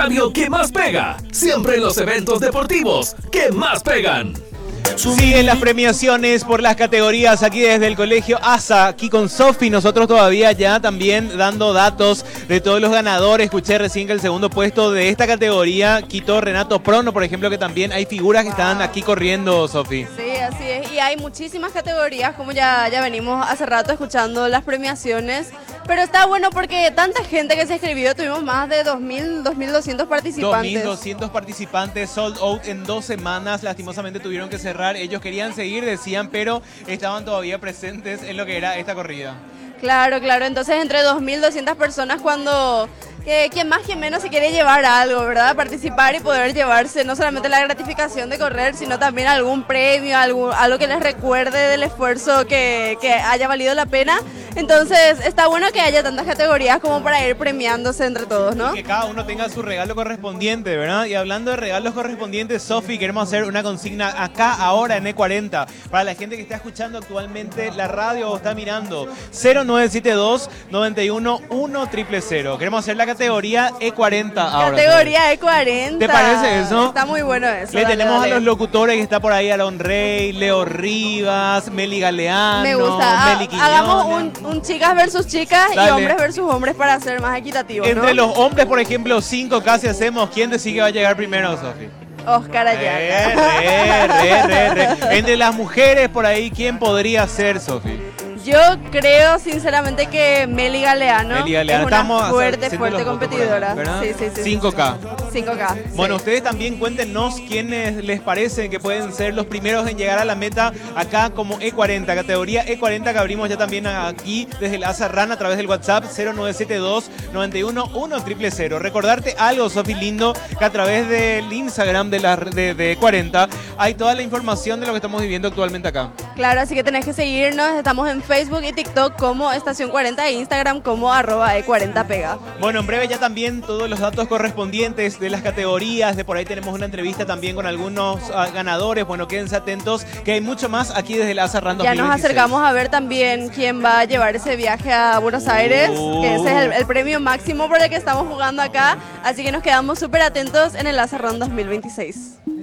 radio que más pega, siempre en los eventos deportivos que más pegan. Siguen las premiaciones por las categorías aquí desde el colegio ASA, aquí con Sofi, nosotros todavía ya también dando datos de todos los ganadores. Escuché recién que el segundo puesto de esta categoría quitó Renato Prono, por ejemplo, que también hay figuras que están aquí corriendo, Sofi. Sí, así es, y hay muchísimas categorías, como ya venimos hace rato escuchando las premiaciones, pero está bueno porque tanta gente que se inscribió, tuvimos más de 2.200 participantes. 2.200 participantes, sold out en 2 semanas, lastimosamente tuvieron que cerrar. Ellos querían seguir, decían, pero estaban todavía presentes en lo que era esta corrida. Claro, entonces entre 2.200 personas cuando... quien más, quien menos se quiere llevar algo, ¿verdad? Participar y poder llevarse no solamente la gratificación de correr, sino también algún premio, algo que les recuerde del esfuerzo que haya valido la pena. Entonces está bueno que haya tantas categorías como para ir premiándose entre todos, ¿no? Y que cada uno tenga su regalo correspondiente, ¿verdad? Y hablando de regalos correspondientes, Sofi, queremos hacer una consigna acá, ahora en E40. Para la gente que está escuchando actualmente la radio o está mirando, 0972 91 1000. Queremos hacer la categoría E40 ahora. Categoría E40. ¿Te parece eso? Está muy bueno eso. Le tenemos dale. a los locutores que está por ahí, Aaron Rey, Leo Rivas, Meli Galeano, Me gusta. Meli Quiñones. Hagamos un chicas versus chicas Dale. y hombres versus hombres para ser más equitativos, Entre ¿no? los hombres, por ejemplo, 5 casi hacemos. ¿Quién decide que va a llegar primero, Sofi? Oscar Ayala. Entre las mujeres por ahí, ¿quién podría ser, Sofi? Yo creo sinceramente que Meli Galeano, Meli Galeano. es una Estamos fuerte haciendo los votos competidora. por ahí, ¿verdad? Sí. 5K. 5K. Bueno, sí. ustedes también cuéntenos quiénes les parecen que pueden ser los primeros en llegar a la meta acá como E40, categoría E40 que abrimos ya también aquí desde el ASA RAN a través del WhatsApp 0972 91 1000. Recordarte algo, Sofi lindo, que a través del Instagram de E40 hay toda la información de lo que estamos viviendo actualmente acá. Claro, así que tenés que seguirnos. Estamos en Facebook y TikTok como Estación 40 e Instagram como @E40pega. Bueno, en breve ya también todos los datos correspondientes de las categorías. De por ahí tenemos una entrevista también con algunos ganadores. Bueno, quédense atentos que hay mucho más aquí desde el ASA RAN 2026. Ya nos acercamos a ver también quién va a llevar ese viaje a Buenos Aires, que ese es el premio máximo por el que estamos jugando acá. Así que nos quedamos súper atentos en el ASA RAN 2026.